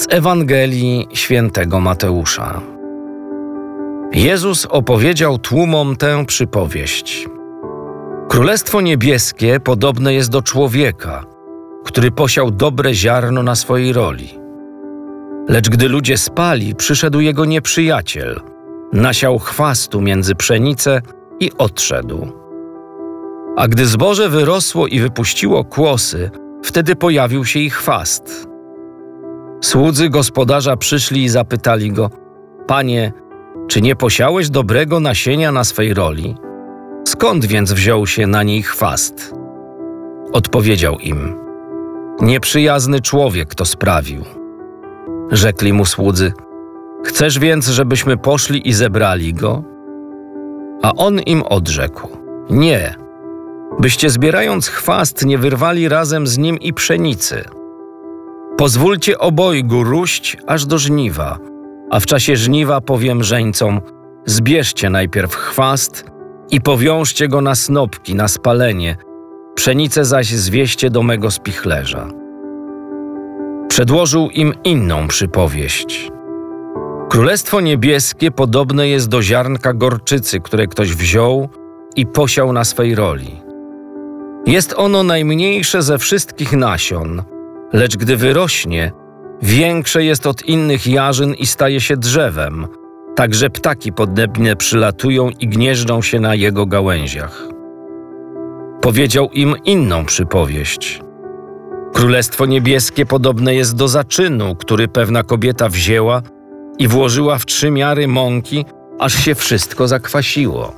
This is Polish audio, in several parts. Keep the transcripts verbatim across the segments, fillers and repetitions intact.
Z Ewangelii Świętego Mateusza. Jezus opowiedział tłumom tę przypowieść. Królestwo niebieskie podobne jest do człowieka, który posiał dobre ziarno na swojej roli. Lecz gdy ludzie spali, przyszedł jego nieprzyjaciel, nasiał chwastu między pszenicę i odszedł. A gdy zboże wyrosło i wypuściło kłosy, wtedy pojawił się i chwast. Słudzy gospodarza przyszli i zapytali go: Panie, czy nie posiałeś dobrego nasienia na swej roli? Skąd więc wziął się na niej chwast? Odpowiedział im: Nieprzyjazny człowiek to sprawił. Rzekli mu słudzy: Chcesz więc, żebyśmy poszli i zebrali go? A on im odrzekł: Nie, byście zbierając chwast nie wyrwali razem z nim i pszenicy. Pozwólcie obojgu róść aż do żniwa, a w czasie żniwa powiem żeńcom: zbierzcie najpierw chwast i powiążcie go na snopki, na spalenie, pszenicę zaś zwieście do mego spichlerza. Przedłożył im inną przypowieść. Królestwo niebieskie podobne jest do ziarnka gorczycy, które ktoś wziął i posiał na swej roli. Jest ono najmniejsze ze wszystkich nasion, lecz gdy wyrośnie, większe jest od innych jarzyn i staje się drzewem, tak że ptaki podnebne przylatują i gnieżdżą się na jego gałęziach. Powiedział im inną przypowieść. Królestwo niebieskie podobne jest do zaczynu, który pewna kobieta wzięła i włożyła w trzy miary mąki, aż się wszystko zakwasiło.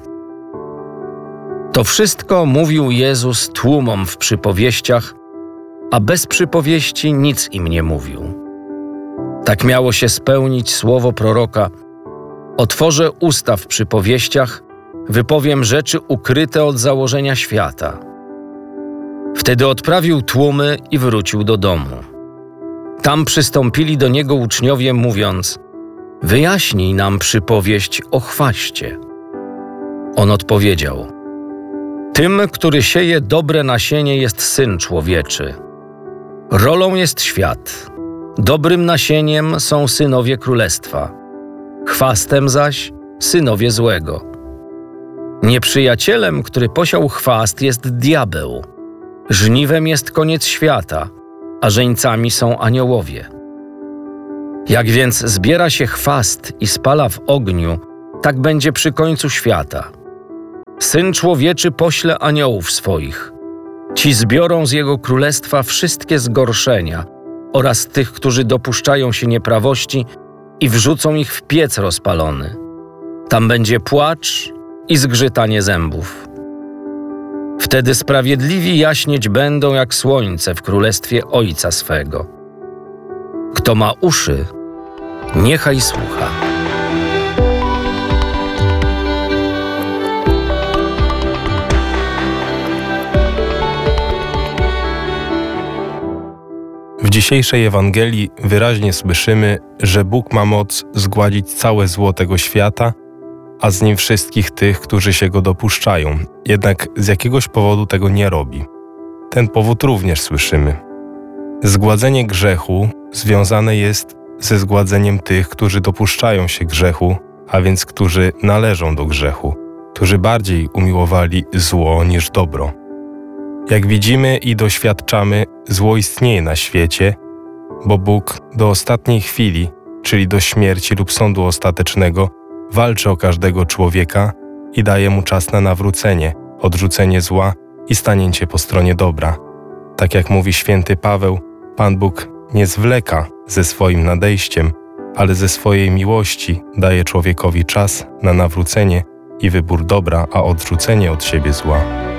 To wszystko mówił Jezus tłumom w przypowieściach, a bez przypowieści nic im nie mówił. Tak miało się spełnić słowo proroka: Otworzę usta w przypowieściach, wypowiem rzeczy ukryte od założenia świata. Wtedy odprawił tłumy i wrócił do domu. Tam przystąpili do niego uczniowie, mówiąc: Wyjaśnij nam przypowieść o chwaście. On odpowiedział: Tym, który sieje dobre nasienie, jest Syn Człowieczy. Rolą jest świat. Dobrym nasieniem są synowie królestwa. Chwastem zaś synowie złego. Nieprzyjacielem, który posiał chwast, jest diabeł. Żniwem jest koniec świata, a żeńcami są aniołowie. Jak więc zbiera się chwast i spala w ogniu, tak będzie przy końcu świata. Syn Człowieczy pośle aniołów swoich. Ci zbiorą z jego królestwa wszystkie zgorszenia oraz tych, którzy dopuszczają się nieprawości, i wrzucą ich w piec rozpalony. Tam będzie płacz i zgrzytanie zębów. Wtedy sprawiedliwi jaśnieć będą jak słońce w królestwie Ojca swego. Kto ma uszy, niechaj słucha. W dzisiejszej Ewangelii wyraźnie słyszymy, że Bóg ma moc zgładzić całe zło tego świata, a z nim wszystkich tych, którzy się go dopuszczają, jednak z jakiegoś powodu tego nie robi. Ten powód również słyszymy. Zgładzenie grzechu związane jest ze zgładzeniem tych, którzy dopuszczają się grzechu, a więc którzy należą do grzechu, którzy bardziej umiłowali zło niż dobro. Jak widzimy i doświadczamy, zło istnieje na świecie, bo Bóg do ostatniej chwili, czyli do śmierci lub sądu ostatecznego, walczy o każdego człowieka i daje mu czas na nawrócenie, odrzucenie zła i stanięcie po stronie dobra. Tak jak mówi święty Paweł, Pan Bóg nie zwleka ze swoim nadejściem, ale ze swojej miłości daje człowiekowi czas na nawrócenie i wybór dobra, a odrzucenie od siebie zła.